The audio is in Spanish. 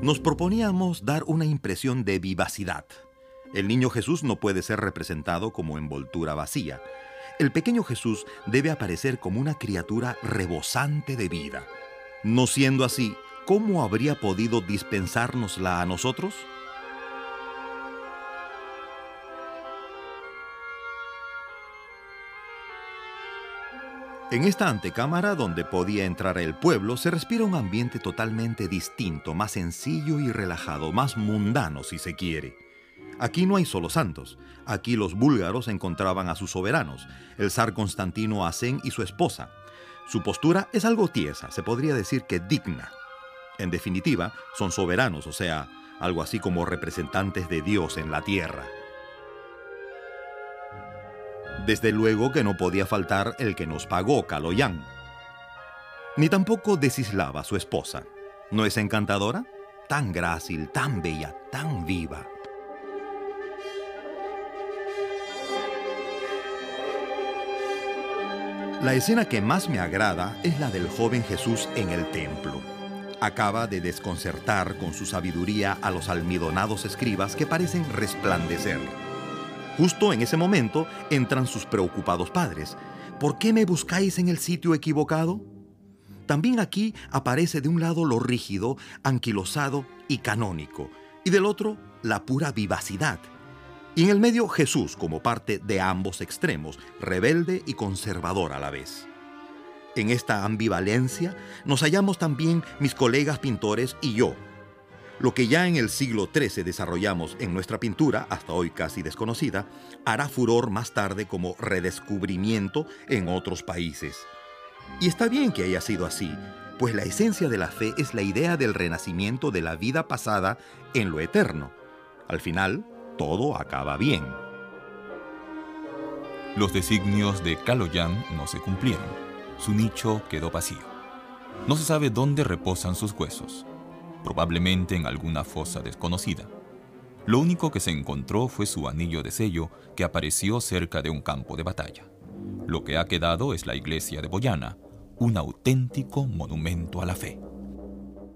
Nos proponíamos dar una impresión de vivacidad. El niño Jesús no puede ser representado como envoltura vacía. El pequeño Jesús debe aparecer como una criatura rebosante de vida. No siendo así, ¿cómo habría podido dispensárnosla a nosotros? En esta antecámara, donde podía entrar el pueblo, se respira un ambiente totalmente distinto, más sencillo y relajado, más mundano si se quiere. Aquí no hay solo santos. Aquí los búlgaros encontraban a sus soberanos, el zar Constantino Asen y su esposa. Su postura es algo tiesa, se podría decir que digna. En definitiva, son soberanos, o sea, algo así como representantes de Dios en la tierra. Desde luego que no podía faltar el que nos pagó, Kaloyan. Ni tampoco Desislava, su esposa. ¿No es encantadora? Tan grácil, tan bella, tan viva. La escena que más me agrada es la del joven Jesús en el templo. Acaba de desconcertar con su sabiduría a los almidonados escribas que parecen resplandecer. Justo en ese momento entran sus preocupados padres. ¿Por qué me buscáis en el sitio equivocado? También aquí aparece de un lado lo rígido, anquilosado y canónico, y del otro la pura vivacidad. Y en el medio Jesús como parte de ambos extremos, rebelde y conservador a la vez. En esta ambivalencia nos hallamos también mis colegas pintores y yo. Lo que ya en el siglo XIII desarrollamos en nuestra pintura, hasta hoy casi desconocida, hará furor más tarde como redescubrimiento en otros países. Y está bien que haya sido así, pues la esencia de la fe es la idea del renacimiento de la vida pasada en lo eterno. Al final, todo acaba bien. Los designios de Kaloyan no se cumplieron. Su nicho quedó vacío. No se sabe dónde reposan sus huesos. Probablemente en alguna fosa desconocida. Lo único que se encontró fue su anillo de sello que apareció cerca de un campo de batalla. Lo que ha quedado es la iglesia de Bojana, un auténtico monumento a la fe.